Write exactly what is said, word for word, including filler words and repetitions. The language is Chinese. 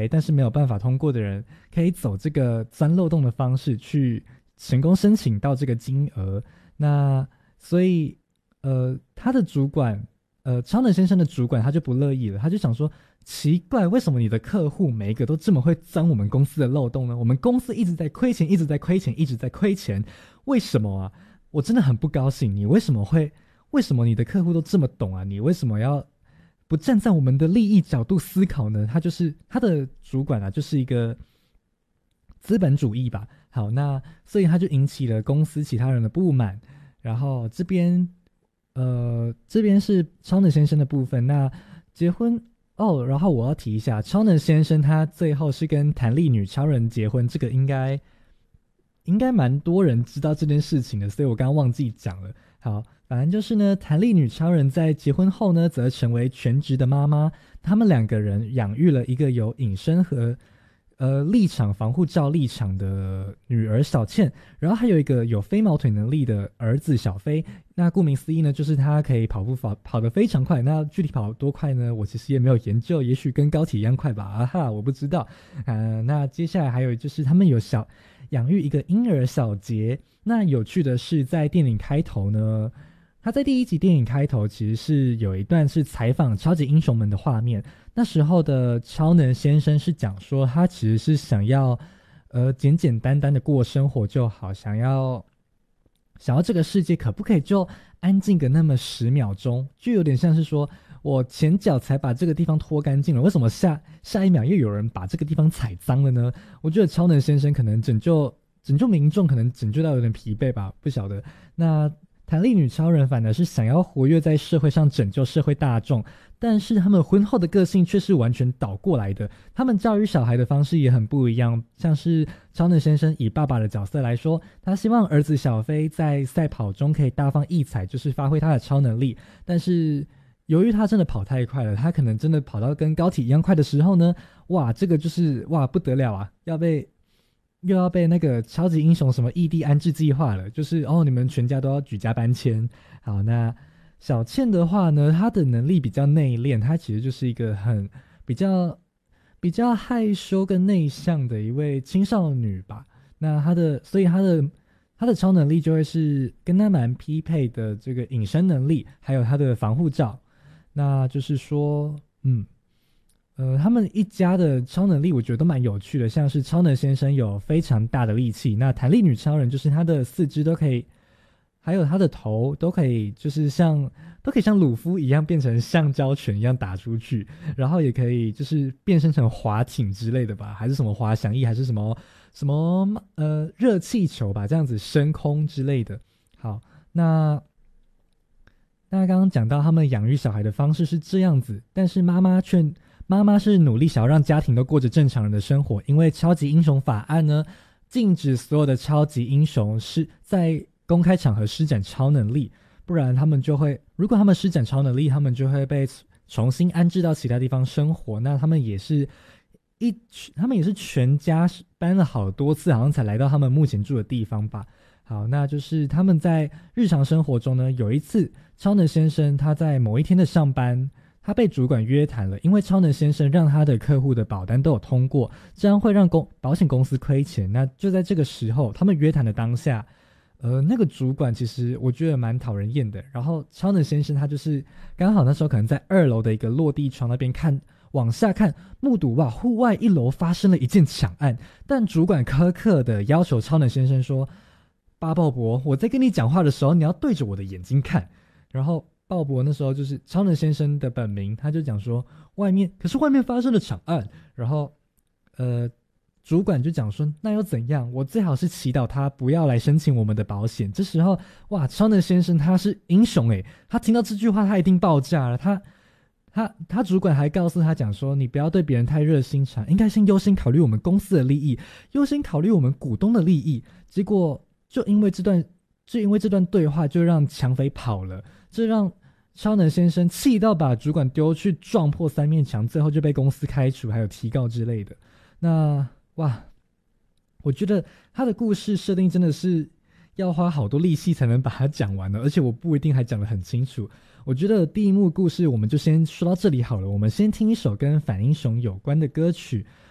赔但是没有办法通过的人，可以走这个钻漏洞的方式去成功申请到这个金额。那所以呃，他的主管呃，超能先生的主管他就不乐意了，他就想说奇怪，为什么你的客户每一个都这么会钻我们公司的漏洞呢？我们公司一直在亏钱，一直在亏钱，一直在亏钱，为什么啊？我真的很不高兴，你为什么会为什么你的客户都这么懂啊？你为什么要不站在我们的利益角度思考呢？他就是他的主管啊，就是一个资本主义吧。好，那所以他就引起了公司其他人的不满。然后这边呃这边是超能先生的部分。那结婚哦，然后我要提一下，超能先生他最后是跟弹力女超人结婚，这个应该应该蛮多人知道这件事情的，所以我刚刚忘记讲了。好，反正就是呢，弹力女超人在结婚后呢，则成为全职的妈妈。他们两个人养育了一个有隐身和呃立场防护罩立场的女儿小倩，然后还有一个有飞毛腿能力的儿子小飞。那顾名思义呢，就是他可以跑步跑跑得非常快。那具体跑多快呢？我其实也没有研究，也许跟高铁一样快吧。啊哈，我不知道。呃，那接下来还有就是他们有小养育一个婴儿小杰。那有趣的是，在电影开头呢，他在第一集电影开头其实是有一段是采访超级英雄们的画面。那时候的超能先生是讲说，他其实是想要呃简简单单的过生活就好，想要想要这个世界可不可以就安静个那么十秒钟，就有点像是说我前脚才把这个地方拖干净了，为什么下下一秒又有人把这个地方踩脏了呢？我觉得超能先生可能拯救拯救民众，可能拯救到有点疲惫吧，不晓得。那弹力女超人反而是想要活跃在社会上，拯救社会大众，但是他们婚后的个性却是完全倒过来的。他们教育小孩的方式也很不一样，像是超能先生以爸爸的角色来说，他希望儿子小飞在赛跑中可以大放异彩，就是发挥他的超能力。但是由于他真的跑太快了，他可能真的跑到跟高铁一样快的时候呢，哇，这个就是哇不得了啊，要被又要被那个超级英雄什么异地安置计划了，就是哦，你们全家都要举家搬迁。好，那小倩的话呢，她的能力比较内敛，她其实就是一个很比较比较害羞跟内向的一位青少女吧。那她的所以她的她的超能力就会是跟她蛮匹配的这个隐身能力，还有她的防护罩。那就是说嗯呃，他们一家的超能力我觉得都蛮有趣的，像是超能先生有非常大的力气，那弹力女超人就是她的四肢都可以，还有她的头都可以，就是像都可以像鲁夫一样变成橡胶拳一样打出去，然后也可以就是变身成滑艇之类的吧，还是什么滑翔翼，还是什么什么呃热气球吧，这样子升空之类的。好，那那刚刚讲到他们养育小孩的方式是这样子，但是妈妈却妈妈是努力想要让家庭都过着正常人的生活，因为超级英雄法案呢，禁止所有的超级英雄是在公开场合施展超能力，不然他们就会，如果他们施展超能力，他们就会被重新安置到其他地方生活。那他们也是一，他们也是全家搬了好多次，好像才来到他们目前住的地方吧。好，那就是他们在日常生活中呢，有一次超能先生他在某一天的上班，他被主管约谈了，因为超能先生让他的客户的保单都有通过，这样会让公保险公司亏钱。那就在这个时候，他们约谈的当下，呃，那个主管其实我觉得蛮讨人厌的。然后超能先生他就是刚好那时候可能在二楼的一个落地窗那边看，往下看，目睹哇，户外一楼发生了一件抢案，但主管苛刻的要求超能先生说：“巴鲍勃，我在跟你讲话的时候，你要对着我的眼睛看。”然后鲍勃那时候就是超能先生的本名，他就讲说外面可是外面发生了抢案，然后呃主管就讲说那又怎样，我最好是祈祷他不要来申请我们的保险。这时候哇，超能先生他是英雄诶，他听到这句话他一定爆炸了，他他他主管还告诉他讲说，你不要对别人太热心肠，应该先优先考虑我们公司的利益，优先考虑我们股东的利益。结果就因为这段就因为这段对话，就让抢匪跑了，这让超能先生气到把主管丢去撞破三面墙，最后就被公司开除还有提告之类的。那哇，我觉得他的故事设定真的是要花好多力气才能把它讲完的，而且我不一定还讲得很清楚。我觉得第一幕故事我们就先说到这里好了，我们先听一首跟反英雄有关的歌曲。